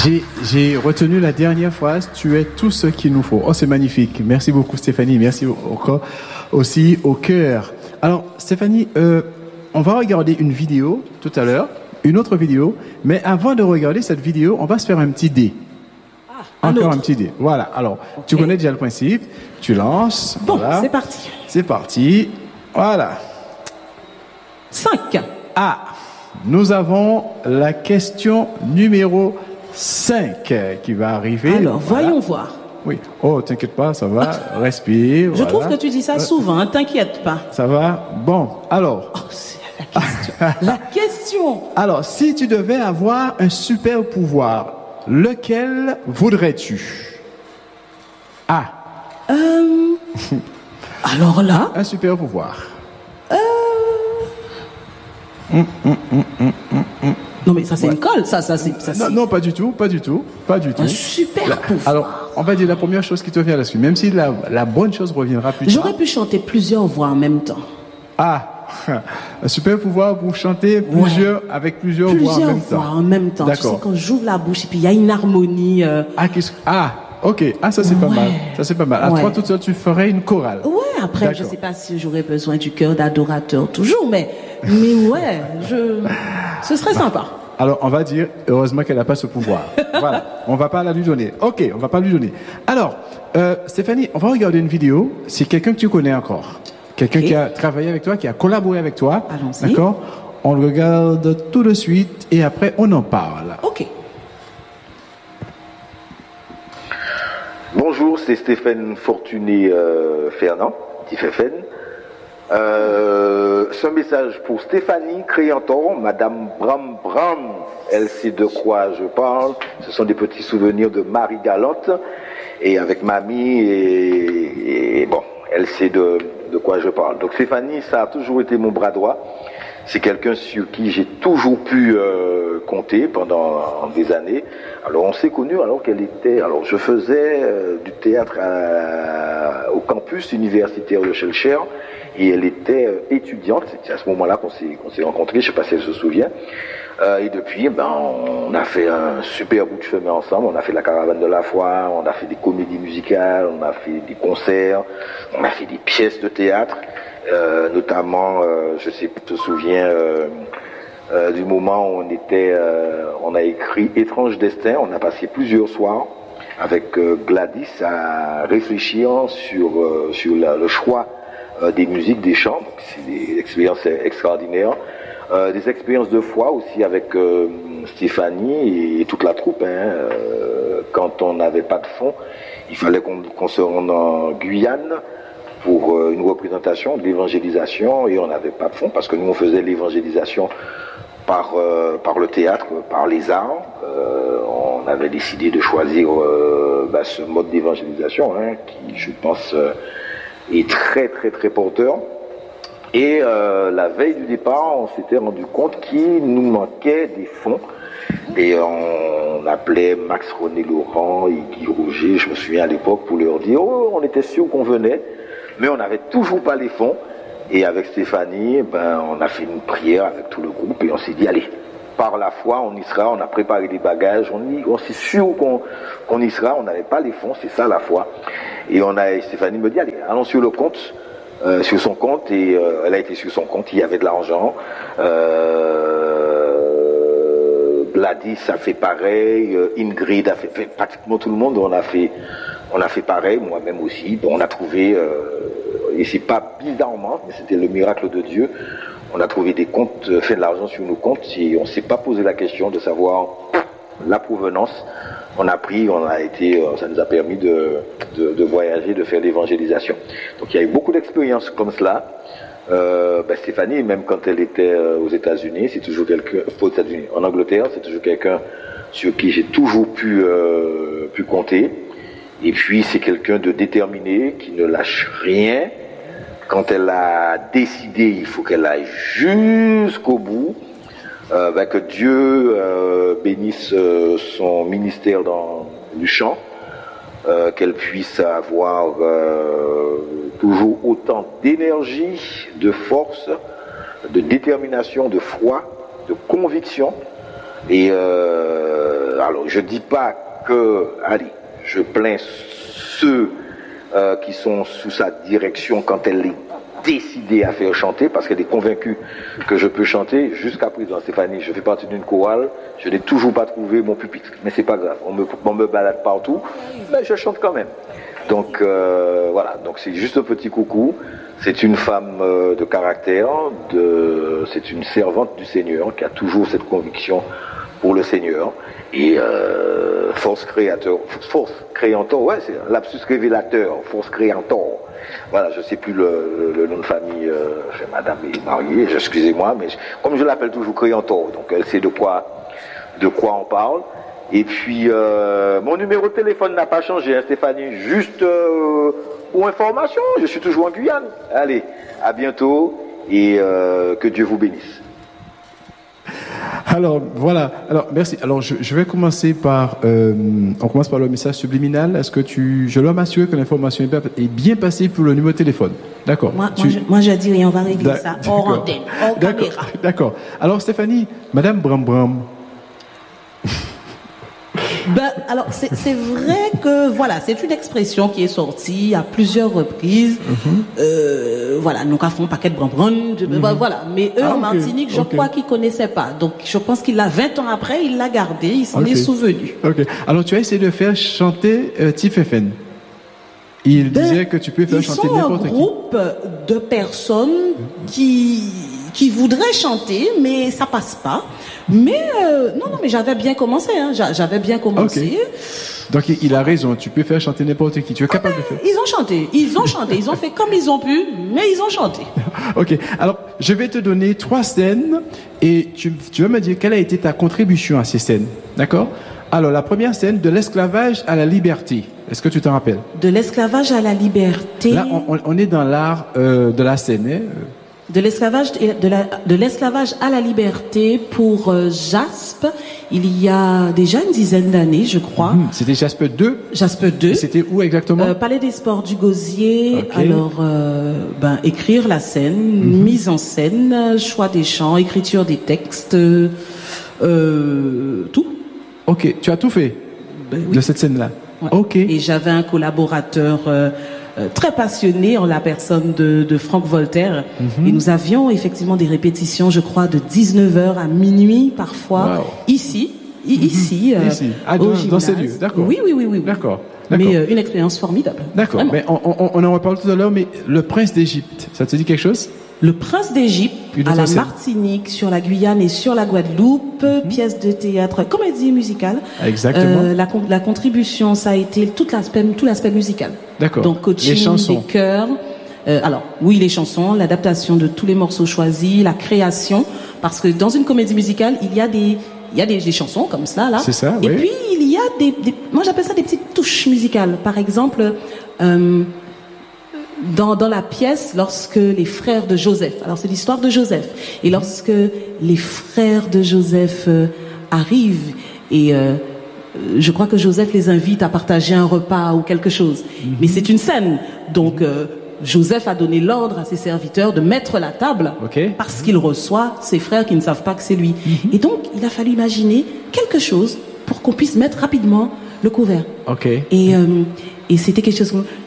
J'ai retenu la dernière phrase. Tu es tout ce qu'il nous faut. Oh, c'est magnifique. Merci beaucoup, Stéphanie. Merci encore aussi au cœur. Alors, Stéphanie, on va regarder une vidéo tout à l'heure, une autre vidéo. Mais avant de regarder cette vidéo, on va se faire un petit dé. Encore un petit dé. Voilà. Alors, tu connais déjà le principe. Tu lances. Bon, voilà. c'est parti. C'est parti. Voilà. 5. Ah, nous avons la question numéro 5 qui va arriver. Alors, voilà. voyons voir. Oui. Oh, t'inquiète pas, ça va. Respire. Je trouve que tu dis ça souvent, hein, t'inquiète pas. Ça va. Bon, alors. Oh, c'est la question. La question. Alors, si tu devais avoir un super pouvoir, lequel voudrais-tu? Ah. Alors là. Un super pouvoir. Non mais ça c'est une colle, ça non, pas du tout. Un super pouvoir. Alors, on va dire la première chose qui te vient là-dessus, même si la bonne chose reviendra plus tard. J'aurais pu chanter plusieurs voix en même temps. Ah, un super pouvoir pour chanter avec plusieurs voix en même temps. D'accord. Tu sais, quand j'ouvre la bouche et puis il y a une harmonie. Ok. Ça c'est pas mal. Ça c'est pas mal. À toi toute seule, tu ferais une chorale. Ouais, après je sais pas si j'aurais besoin du cœur d'adorateur toujours, mais ouais, ce serait sympa. Alors on va dire heureusement qu'elle n'a pas ce pouvoir. Voilà, on va pas la lui donner. Ok, on va pas lui donner. Alors Stéphanie, on va regarder une vidéo. C'est quelqu'un que tu connais encore, quelqu'un qui a travaillé avec toi, qui a collaboré avec toi. Allons-y. D'accord. On le regarde tout de suite et après on en parle. Ok. Bonjour, c'est Stéphane Fortuné Fernand, Tifefen. C'est un message pour Stéphanie Créanton, Madame Bram. Elle sait de quoi je parle. Ce sont des petits souvenirs de Marie Galante et avec mamie et bon, elle sait de quoi je parle. Donc Stéphanie, ça a toujours été mon bras droit. C'est quelqu'un sur qui j'ai toujours pu compter pendant des années. Alors on s'est connus alors qu'elle était... Alors je faisais du théâtre au campus universitaire de Schellcher et elle était étudiante. C'est à ce moment-là qu'on s'est rencontrés, je ne sais pas si elle se souvient. Et depuis, on a fait un super bout de chemin ensemble. On a fait la caravane de la foi, on a fait des comédies musicales, on a fait des concerts, on a fait des pièces de théâtre. Notamment, je sais pas si tu te souviens du moment où on a écrit Étrange Destin. On a passé plusieurs soirs avec Gladys à réfléchir sur le choix des musiques, des chants. C'est des expériences extraordinaires. Des expériences de foi aussi avec Stéphanie et toute la troupe. Quand on n'avait pas de fonds, il fallait qu'on se rende en Guyane pour une représentation de l'évangélisation et on n'avait pas de fonds parce que nous on faisait l'évangélisation par le théâtre, par les arts. On avait décidé de choisir ce mode d'évangélisation qui je pense est très très très porteur. Et la veille du départ, on s'était rendu compte qu'il nous manquait des fonds. Et on appelait Max René Laurent et Guy Roger, je me souviens à l'époque, pour leur dire on était sûr qu'on venait, mais on n'avait toujours pas les fonds. Et avec Stéphanie, on a fait une prière avec tout le groupe et on s'est dit allez, par la foi, on y sera. On a préparé des bagages, on s'est sûr qu'on y sera. On n'avait pas les fonds, c'est ça la foi. Et Stéphanie me dit allez, allons sur le compte. Sur son compte et elle a été sur son compte, il y avait de l'argent. Gladys a fait pareil, Ingrid a fait pratiquement tout le monde. On a fait pareil, moi-même aussi. Bon, on a trouvé, et c'est pas bizarrement, mais c'était le miracle de Dieu. On a trouvé des comptes, fait de l'argent sur nos comptes et on s'est pas posé la question de savoir la provenance. On a pris, ça nous a permis de voyager, de faire l'évangélisation. Donc il y a eu beaucoup d'expériences comme cela. Stéphanie, même quand elle était aux États-Unis, c'est toujours quelqu'un, en Angleterre, c'est toujours quelqu'un sur qui j'ai toujours pu compter. Et puis c'est quelqu'un de déterminé, qui ne lâche rien. Quand elle a décidé, il faut qu'elle aille jusqu'au bout. Que Dieu bénisse son ministère du chant, qu'elle puisse avoir toujours autant d'énergie, de force, de détermination, de foi, de conviction. Et alors je dis pas que, allez, je plains ceux qui sont sous sa direction quand elle est décidée à faire chanter, parce qu'elle est convaincue que je peux chanter. Jusqu'à présent, Stéphanie, je fais partie d'une chorale, je n'ai toujours pas trouvé mon pupitre, mais c'est pas grave, on me balade partout, mais je chante quand même. Donc voilà, donc c'est juste un petit coucou. C'est une femme de caractère, c'est une servante du Seigneur qui a toujours cette conviction pour le Seigneur. Et force créateur, ouais, c'est un lapsus révélateur, force créateur. Voilà, je sais plus le nom de famille, madame est mariée, excusez-moi, mais comme je l'appelle toujours créateur, donc elle sait de quoi on parle. Et puis, mon numéro de téléphone n'a pas changé, hein, Stéphanie, juste pour information, je suis toujours en Guyane. Allez, à bientôt et que Dieu vous bénisse. Alors, voilà. Alors, merci. Alors, je vais commencer par, on commence par le message subliminal. Est-ce que je dois m'assurer que l'information est bien passée pour le numéro de téléphone? D'accord. Moi, je dis rien, on va régler ça hors antenne, hors caméra. D'accord. Alors, Stéphanie, Madame Bram Bram. Alors, c'est vrai que, voilà, c'est une expression qui est sortie à plusieurs reprises. Voilà, nous avons un paquet de bram-bram, voilà. Mais eux, en Martinique, je crois qu'ils connaissaient pas. Donc, je pense qu'il l'a 20 ans après, il l'a gardé, il s'en est souvenu. Ok. Alors, tu as essayé de faire chanter Tifefen. Il disait que tu peux faire chanter n'importe qui. Ils sont un groupe de personnes qui voudraient chanter, mais ça passe pas. Mais non, mais j'avais bien commencé. Hein. J'avais bien commencé. Okay. Donc il a raison. Tu peux faire chanter n'importe qui. Tu es capable de faire. Ils ont chanté. Ils ont fait comme ils ont pu, mais ils ont chanté. Ok. Alors je vais te donner 3 scènes et tu vas me dire quelle a été ta contribution à ces scènes. D'accord? Alors la première scène, de l'esclavage à la liberté. Est-ce que tu t'en rappelles? De l'esclavage à la liberté. Là, on est dans l'art de la scène. Hein. De l'esclavage à la liberté pour Jaspe, il y a déjà une dizaine d'années, je crois. C'était Jaspe 2. Jaspe 2. Et c'était où exactement? Palais des Sports du Gosier. Okay. Alors, écrire la scène, mise en scène, choix des chants, écriture des textes, tout. Ok, tu as tout fait de cette scène-là. Ouais. Ok. Et j'avais un collaborateur très passionné en la personne de Franck Voltaire. Et nous avions effectivement des répétitions, je crois, de 19h à minuit parfois, ici, dans ces lieux, d'accord. Oui. D'accord. Mais une expérience formidable. D'accord. Mais on en reparle tout à l'heure, mais le prince d'Égypte, ça te dit quelque chose? Le prince d'Égypte, à la Martinique, sur la Guyane et sur la Guadeloupe, pièce de théâtre, comédie musicale. Exactement. La contribution, ça a été tout l'aspect musical. D'accord. Donc coaching des chœurs. Alors oui, les chansons, l'adaptation de tous les morceaux choisis, la création, parce que dans une comédie musicale, il y a des chansons comme ça là. C'est ça. Et oui. puis il y a moi j'appelle ça des petites touches musicales. Par exemple. Dans la pièce, lorsque les frères de Joseph, alors c'est l'histoire de Joseph, et lorsque les frères de Joseph arrivent et je crois que Joseph les invite à partager un repas ou quelque chose, mais c'est une scène, donc Joseph a donné l'ordre à ses serviteurs de mettre la table parce qu'il reçoit ses frères qui ne savent pas que c'est lui, et donc il a fallu imaginer quelque chose pour qu'on puisse mettre rapidement le couvert. Ok. Et c'était quelque chose.